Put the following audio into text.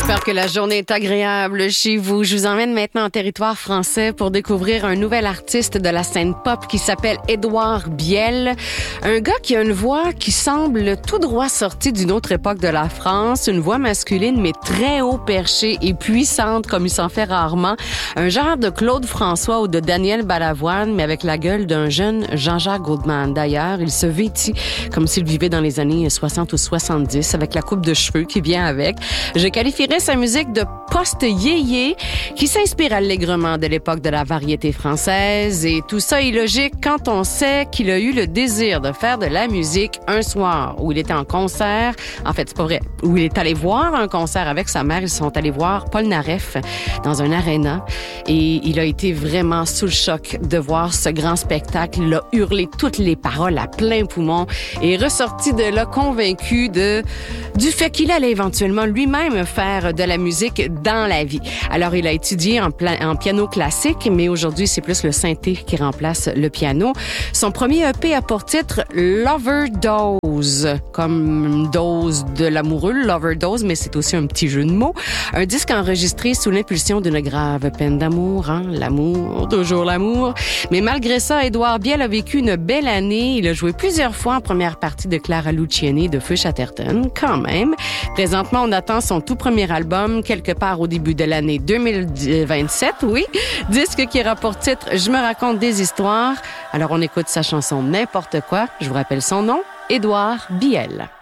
J'espère que la journée est agréable chez vous. Je vous emmène maintenant en territoire français pour découvrir un nouvel artiste de la scène pop qui s'appelle Édouard Biel. Un gars qui a une voix qui semble tout droit sortie d'une autre époque de la France. Une voix masculine, mais très haut perchée et puissante comme il s'en fait rarement. Un genre de Claude François ou de Daniel Balavoine, mais avec la gueule d'un jeune Jean-Jacques Goldman. D'ailleurs, il se vêtit comme s'il vivait dans les années 60 ou 70 avec la coupe de cheveux qui vient avec. Je qualifierais sa musique de post-yéyé qui s'inspire allègrement de l'époque de la variété française et tout ça est logique quand on sait qu'il a eu le désir de faire de la musique un soir où il était en concert. En fait, c'est pas vrai. Où il est allé voir un concert avec sa mère. Ils sont allés voir Paul Naref dans un aréna et il a été vraiment sous le choc de voir ce grand spectacle. Il a hurlé toutes les paroles à plein poumon et est ressorti de là convaincu du fait qu'il allait éventuellement lui-même faire de la musique dans la vie. Alors, il a étudié en piano classique, mais aujourd'hui, c'est plus le synthé qui remplace le piano. Son premier EP a pour titre Loverdose, comme une dose de l'amoureux, Loverdose, mais c'est aussi un petit jeu de mots. Un disque enregistré sous l'impulsion d'une grave peine d'amour, hein? L'amour, toujours l'amour. Mais malgré ça, Édouard Biel a vécu une belle année. Il a joué plusieurs fois en première partie de Clara Luciani de Feu Chatterton, quand même. Présentement, on attend son tout premier album, quelque part au début de l'année 2027, oui. Disque qui aura pour titre « Je me raconte des histoires ». Alors, on écoute sa chanson « N'importe quoi ». Je vous rappelle son nom, Édouard Biel.